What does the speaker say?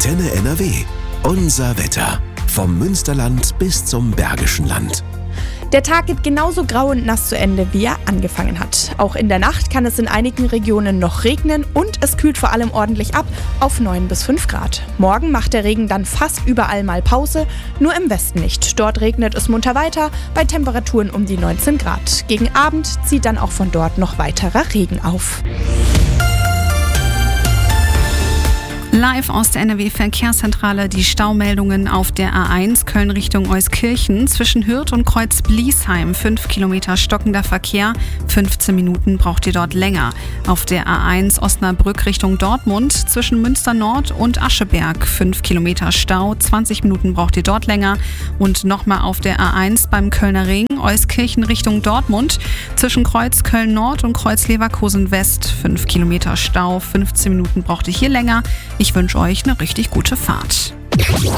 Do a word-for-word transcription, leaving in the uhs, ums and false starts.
Antenne N R W. Unser Wetter. Vom Münsterland bis zum Bergischen Land. Der Tag geht genauso grau und nass zu Ende, wie er angefangen hat. Auch in der Nacht kann es in einigen Regionen noch regnen und es kühlt vor allem ordentlich ab auf neun bis fünf Grad. Morgen macht der Regen dann fast überall mal Pause, nur im Westen nicht. Dort regnet es munter weiter bei Temperaturen um die neunzehn Grad. Gegen Abend zieht dann auch von dort noch weiterer Regen auf. Live aus der N R W-Verkehrszentrale die Staumeldungen auf der A eins Köln Richtung Euskirchen zwischen Hürth und Kreuz Bliesheim. fünf Kilometer stockender Verkehr, fünfzehn Minuten braucht ihr dort länger. Auf der A eins Osnabrück Richtung Dortmund zwischen Münster Nord und Ascheberg. fünf Kilometer Stau, zwanzig Minuten braucht ihr dort länger. Und nochmal auf der A eins beim Kölner Ring Euskirchen Richtung Dortmund zwischen Kreuz Köln Nord und Kreuz Leverkusen West. fünf Kilometer Stau, fünfzehn Minuten braucht ihr hier länger. Ich wünsche euch eine richtig gute Fahrt.